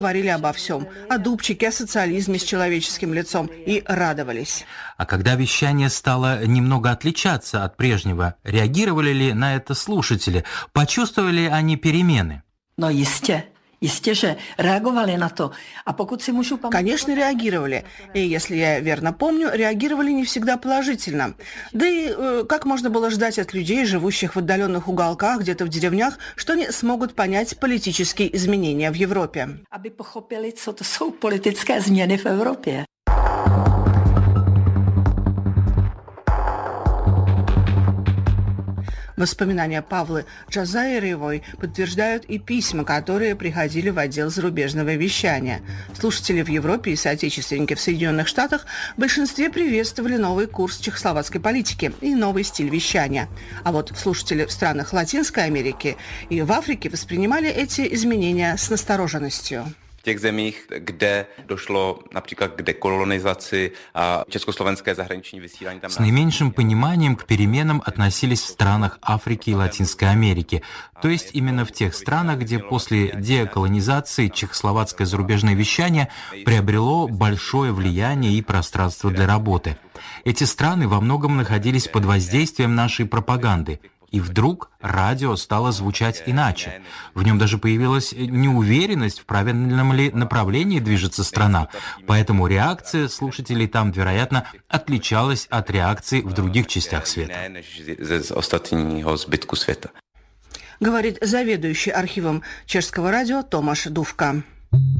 Говорили обо всем. О Дубчике, о социализме с человеческим лицом. И радовались. А когда вещание стало немного отличаться от прежнего, реагировали ли на это слушатели? Почувствовали они перемены? Но Jistě, že reagovali na to. A pokud si můžu pamatovat... Конечно, реагировали. И, если я верно помню, реагировали не всегда положительно. Да и как можно было ждать от людей, живущих в отдаленных уголках, где-то в деревнях, что они смогут понять политические изменения в Европе? Aby pochopili, co to jsou politické změny v Evropě. Воспоминания Павлы Джазаиревой подтверждают и письма, которые приходили в отдел зарубежного вещания. Слушатели в Европе и соотечественники в Соединенных Штатах в большинстве приветствовали новый курс чехословацкой политики и новый стиль вещания. А вот слушатели в странах Латинской Америки и в Африке воспринимали эти изменения с настороженностью. V těch zemích, kde došlo například k dekolonizaci a československé zahraniční vysílání tam... С наименьшим пониманием к переменам относились в странах Африки и Латинской Америки, то есть именно в тех странах, где после деколонизации чехословацкое зарубежное вещание приобрело большое влияние и пространство для работы. Эти страны во многом находились под воздействием нашей пропаганды. И вдруг радио стало звучать иначе. В нем даже появилась неуверенность, в правильном ли направлении движется страна. Поэтому реакция слушателей там, вероятно, отличалась от реакции в других частях света. Говорит заведующий архивом чешского радио Томаш Дувка.